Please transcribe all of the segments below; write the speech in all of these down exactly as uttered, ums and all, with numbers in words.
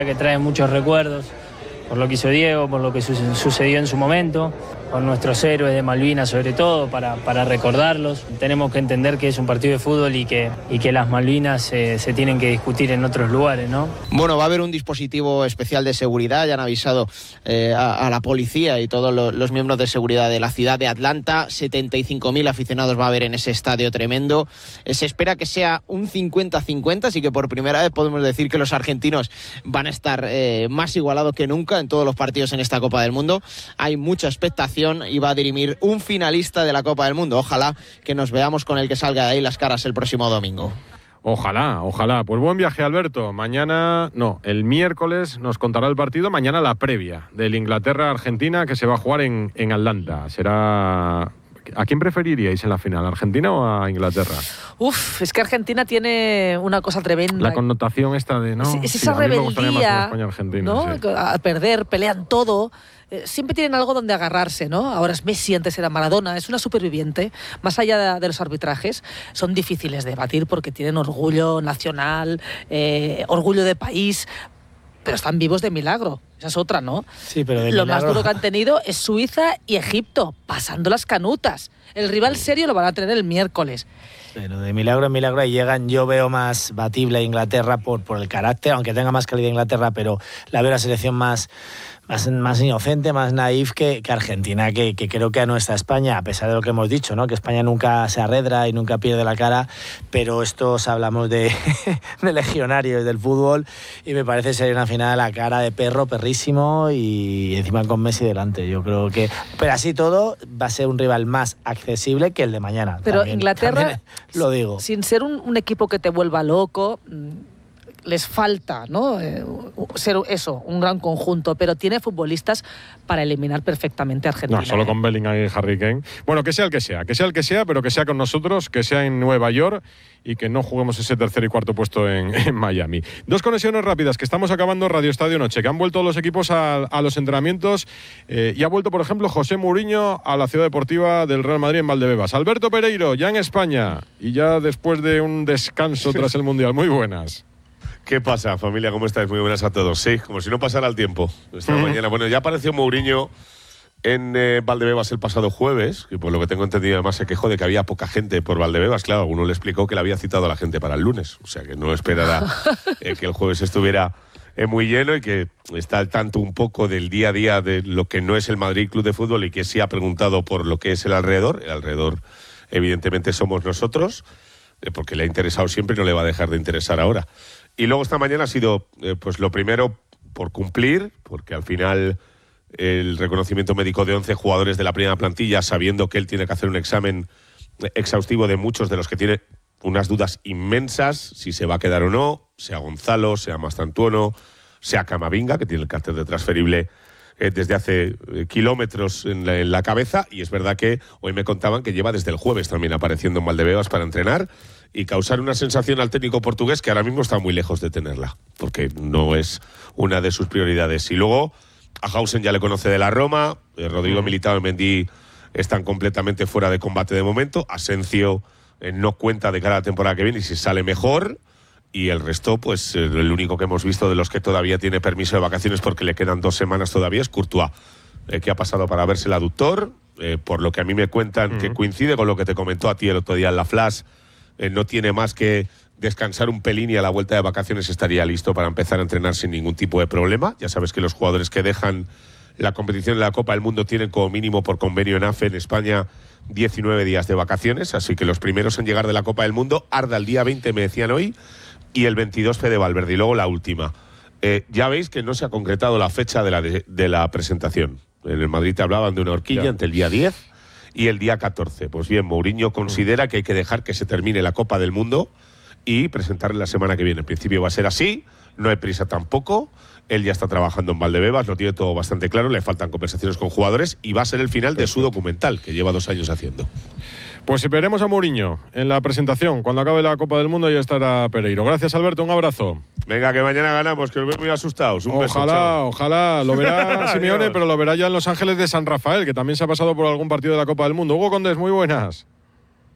Que trae muchos recuerdos por lo que hizo Diego, por lo que su sucedió en su momento, con nuestros héroes de Malvinas sobre todo, para, para recordarlos. Tenemos que entender que es un partido de fútbol y que, y que las Malvinas eh, se tienen que discutir en otros lugares, ¿no? Bueno, va a haber un dispositivo especial de seguridad, ya han avisado eh, a, a la policía y todos los, los miembros de seguridad de la ciudad de Atlanta. setenta y cinco mil aficionados va a haber en ese estadio tremendo. Eh, se espera que sea un cincuenta cincuenta, así que por primera vez podemos decir que los argentinos van a estar eh, más igualados que nunca en todos los partidos en esta Copa del Mundo. Hay mucha expectación y va a dirimir un finalista de la Copa del Mundo. Ojalá que nos veamos con el que salga de ahí las caras el próximo domingo. Ojalá, ojalá. Pues buen viaje, Alberto. Mañana, no, el miércoles nos contará el partido. Mañana la previa del Inglaterra-Argentina, que se va a jugar en, en Atlanta. Será... ¿A quién preferiríais en la final, ¿Argentina o a Inglaterra? Uf, es que Argentina tiene una cosa tremenda. La connotación esta de, ¿no? Es, es esa sí, rebeldía, España-Argentina, ¿no? Sí. A perder, pelean todo. Eh, siempre tienen algo donde agarrarse, ¿no? Ahora es Messi, antes era Maradona, es una superviviente. Más allá de, de los arbitrajes, son difíciles de batir porque tienen orgullo nacional, eh, orgullo de país, pero están vivos de milagro. Esa es otra, ¿no? Sí, pero de Lo milagro... más duro que han tenido es Suiza y Egipto, pasando las canutas. El rival serio lo van a tener el miércoles. Pero de milagro en milagro ahí llegan. Yo veo más batible a Inglaterra por, por el carácter, aunque tenga más calidad Inglaterra, pero la veo la selección más, más, más inocente, más naif que, que Argentina, que, que creo que a nuestra España, a pesar de lo que hemos dicho, ¿no? Que España nunca se arredra y nunca pierde la cara, pero estos hablamos de, de legionarios del fútbol y me parece ser una final a cara de perro, perrísimo y encima con Messi delante. Yo creo que, pero así todo va a ser un rival más accesible que el de mañana. Pero también, Inglaterra, también lo digo. Sin ser un, un equipo que te vuelva loco, les falta, ¿no? Eh, ser eso, un gran conjunto, pero tiene futbolistas para eliminar perfectamente a Argentina. No, solo ¿eh? con Bellingham y Harry Kane. Bueno, que sea el que sea, que sea el que sea, pero que sea con nosotros, que sea en Nueva York y que no juguemos ese tercer y cuarto puesto en, en Miami. Dos conexiones rápidas, que estamos acabando Radio Estadio Noche, que han vuelto los equipos a, a los entrenamientos eh, y ha vuelto, por ejemplo, José Mourinho a la ciudad deportiva del Real Madrid en Valdebebas. Alberto Pereiro, ya en España y ya después de un descanso tras el Mundial. Muy buenas. ¿Qué pasa, familia? ¿Cómo estáis? Muy buenas a todos. Sí, como si no pasara el tiempo. Esta Mm. mañana. Bueno, ya apareció Mourinho en eh, Valdebebas el pasado jueves, que por lo que tengo entendido además se quejó de que había poca gente por Valdebebas. Claro, uno le explicó que le había citado a la gente para el lunes. O sea, que no esperará eh, que el jueves estuviera eh, muy lleno y que está al tanto un poco del día a día de lo que no es el Madrid Club de Fútbol y que sí ha preguntado por lo que es el alrededor. El alrededor, evidentemente, somos nosotros, eh, porque le ha interesado siempre y no le va a dejar de interesar ahora. Y luego esta mañana ha sido, eh, pues lo primero, por cumplir, porque al final el reconocimiento médico de once jugadores de la primera plantilla, sabiendo que él tiene que hacer un examen exhaustivo de muchos de los que tiene unas dudas inmensas, si se va a quedar o no, sea Gonzalo, sea Mastantuono, sea Camavinga, que tiene el cartel de transferible eh, desde hace eh, kilómetros en la, en la cabeza, y es verdad que hoy me contaban que lleva desde el jueves también apareciendo en Valdebebas para entrenar y causar una sensación al técnico portugués que ahora mismo está muy lejos de tenerla, porque no es una de sus prioridades. Y luego a Hausen ya le conoce de la Roma, eh, Rodrigo Militao y Mendy están completamente fuera de combate de momento, Asencio eh, no cuenta de cara a la temporada que viene y si sale mejor, y el resto, pues eh, el único que hemos visto de los que todavía tiene permiso de vacaciones porque le quedan dos semanas todavía es Courtois, eh, que ha pasado para verse el aductor, eh, por lo que a mí me cuentan, uh-huh. que coincide con lo que te comentó a ti el otro día en la Flash. Eh, no tiene más que descansar un pelín y a la vuelta de vacaciones estaría listo para empezar a entrenar sin ningún tipo de problema. Ya sabes que los jugadores que dejan la competición de la Copa del Mundo tienen como mínimo por convenio en A F E en España diecinueve días de vacaciones, así que los primeros en llegar de la Copa del Mundo, Arda el día veinte, me decían hoy, y el veintidós Fede Valverde, y luego la última. Eh, ya veis que no se ha concretado la fecha de la, de, de la presentación. En el Madrid te hablaban de una horquilla entre el día diez y el día catorce. Pues bien, Mourinho considera que hay que dejar que se termine la Copa del Mundo y presentarle la semana que viene. En principio va a ser así, no hay prisa tampoco. Él ya está trabajando en Valdebebas, lo tiene todo bastante claro, le faltan conversaciones con jugadores y va a ser el final de su documental, que lleva dos años haciendo. Pues veremos a Mourinho en la presentación. Cuando acabe la Copa del Mundo ya estará Pereiro. Gracias, Alberto, un abrazo. Venga, que mañana ganamos, que os veo muy asustados. Un ojalá, beso, chao. ojalá. Lo verá Simeone, pero lo verá ya en Los Ángeles de San Rafael, que también se ha pasado por algún partido de la Copa del Mundo. Hugo Condés, muy buenas.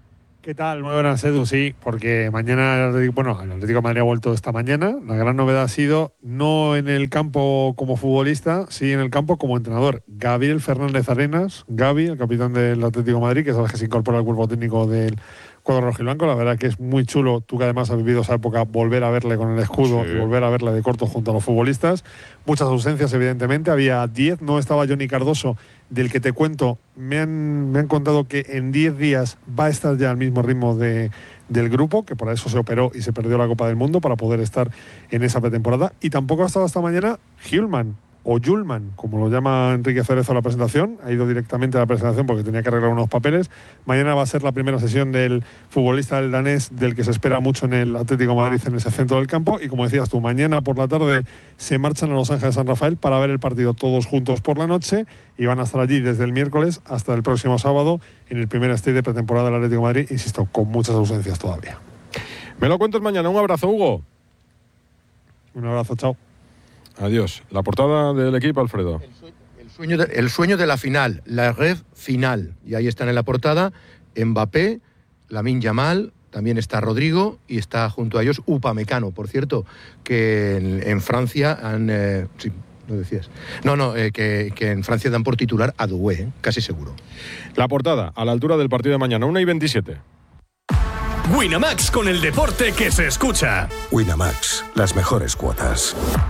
¿Qué tal? Muy buenas, Edu. Sí, porque mañana, el Atlético, bueno, el Atlético de Madrid ha vuelto esta mañana. La gran novedad ha sido, no en el campo como futbolista, sí en el campo como entrenador. Gabriel Fernández Arenas, Gavi, el capitán del Atlético de Madrid, que es el que se incorpora al cuerpo técnico del cuadro rojiblanco. La verdad que es muy chulo, tú que además has vivido esa época, volver a verle con el escudo sí. y volver a verle de corto junto a los futbolistas. Muchas ausencias, evidentemente. Había diez, no estaba Johnny Cardoso, del que te cuento. Me han, me han contado que en diez días va a estar ya al mismo ritmo de, del grupo, que por eso se operó y se perdió la Copa del Mundo para poder estar en esa pretemporada. Y tampoco ha estado hasta mañana Hjulman, o Julman, como lo llama Enrique Cerezo a la presentación. Ha ido directamente a la presentación porque tenía que arreglar unos papeles. Mañana va a ser la primera sesión del futbolista del danés, del que se espera mucho en el Atlético de Madrid, en ese centro del campo. Y como decías tú, mañana por la tarde se marchan a Los Ángeles San Rafael para ver el partido todos juntos por la noche, y van a estar allí desde el miércoles hasta el próximo sábado en el primer stage de pretemporada del Atlético de Madrid, insisto, con muchas ausencias todavía. Me lo cuentas mañana. Un abrazo, Hugo. Un abrazo, chao. Adiós. La portada del equipo, Alfredo. El sueño, el sueño, de, el sueño de la final, la red final. Y ahí están en la portada Mbappé, Lamine Yamal, también está Rodrigo y está junto a ellos Upamecano, por cierto, que en, en Francia han... Eh, sí, lo decías. No, no, eh, que, que en Francia dan por titular a Doué, eh, casi seguro. La portada, a la altura del partido de mañana, una y veintisiete. Winamax, con el deporte que se escucha. Winamax, las mejores cuotas.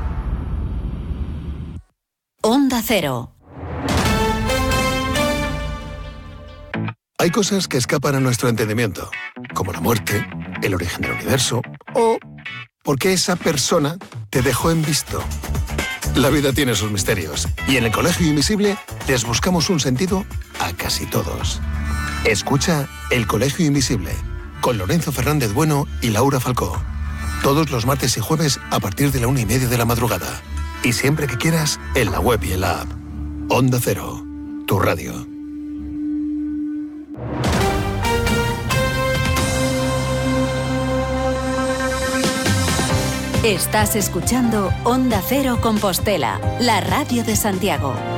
Onda Cero. Hay cosas que escapan a nuestro entendimiento, como la muerte, el origen del universo o porque esa persona te dejó en visto. La vida tiene sus misterios y en el Colegio Invisible les buscamos un sentido a casi todos. Escucha El Colegio Invisible con Lorenzo Fernández Bueno y Laura Falcó. Todos los martes y jueves a partir de la una y media de la madrugada. Y siempre que quieras, en la web y en la app. Onda Cero, tu radio. Estás escuchando Onda Cero Compostela, la radio de Santiago.